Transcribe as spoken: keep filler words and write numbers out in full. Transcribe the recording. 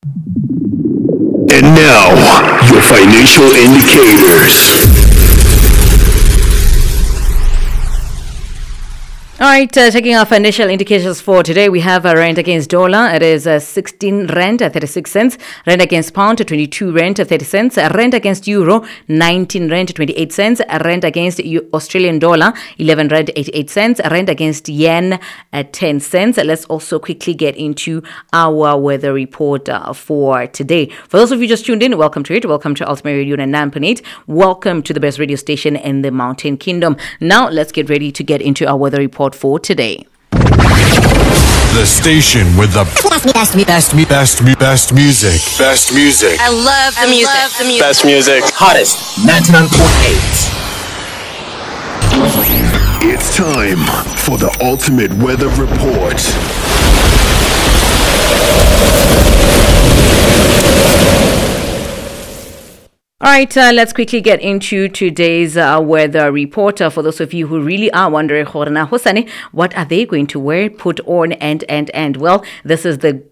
And now, your financial indicators. All right, uh, checking our financial indicators for today, we have a rand against dollar. It is uh, sixteen rand at thirty-six cents. Rand against pound, twenty-two rand at thirty cents. A rand against euro, nineteen rand twenty-eight cents. A rand against U- Australian dollar, eleven rand eighty-eight cents. A rand against yen at ten cents. Let's also quickly get into our weather report uh, for today. For those of you just tuned in, welcome to it. Welcome to Ultimate Radio nine point eight. Welcome to the best radio station in the Mountain Kingdom. Now, let's get ready to get into our weather report for today. The station with the best, best, best, best, best music. Best music. I love the I music. Love the music. Best music. Hottest ninety-nine point eight. It's time for the Ultimate Weather Report. All right, uh, let's quickly get into today's uh, weather report. Uh, for those of you who really are wondering, what are they going to wear, put on, and, and, and, well, this is the